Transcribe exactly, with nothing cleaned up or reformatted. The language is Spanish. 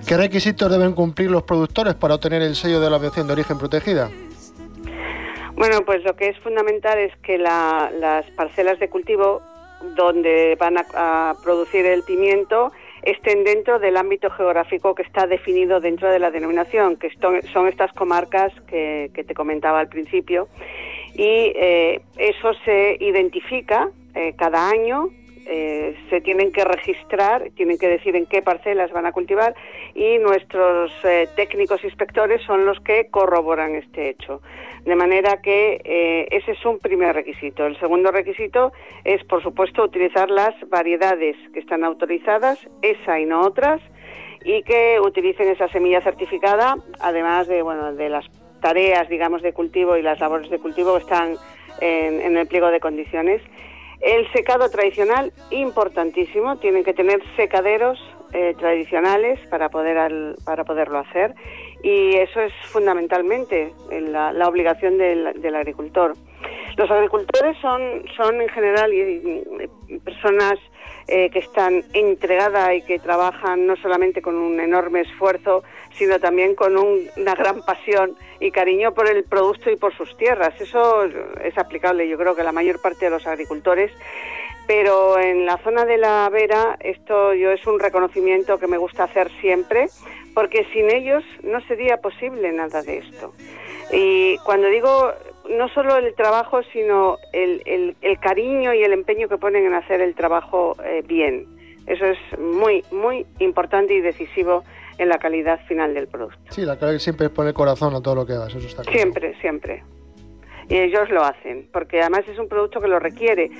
¿Qué requisitos deben cumplir los productores para obtener el sello de la mención de origen protegida? Bueno, pues lo que es fundamental es que la, las parcelas de cultivo donde van a, a producir el pimiento estén dentro del ámbito geográfico que está definido dentro de la denominación, que son, son estas comarcas que, que te comentaba al principio, y eh, eso se identifica eh, cada año. Eh, se tienen que registrar, tienen que decir en qué parcelas van a cultivar, y nuestros eh, técnicos inspectores son los que corroboran este hecho. De manera que eh, ese es un primer requisito. El segundo requisito es, por supuesto, utilizar las variedades que están autorizadas, esa y no otras, y que utilicen esa semilla certificada, además de, bueno, de las tareas, digamos, de cultivo y las labores de cultivo que están en, en el pliego de condiciones. El secado tradicional, importantísimo, tienen que tener secaderos eh, tradicionales para poder al, para poderlo hacer, y eso es fundamentalmente la, la obligación del, del agricultor. Los agricultores son, son en general y, y personas eh, que están entregadas y que trabajan no solamente con un enorme esfuerzo, sino también con un, una gran pasión y cariño por el producto y por sus tierras. Eso es aplicable, yo creo, que a la mayor parte de los agricultores. Pero en la zona de la Vera, esto yo es un reconocimiento que me gusta hacer siempre, porque sin ellos no sería posible nada de esto. Y cuando digo no solo el trabajo, sino el, el, el cariño y el empeño que ponen en hacer el trabajo eh, bien. Eso es muy, muy importante y decisivo en la calidad final del producto. Sí, la clave siempre es poner corazón a todo lo que hagas, eso está claro. Siempre, siempre. Y ellos lo hacen, porque además es un producto que lo requiere.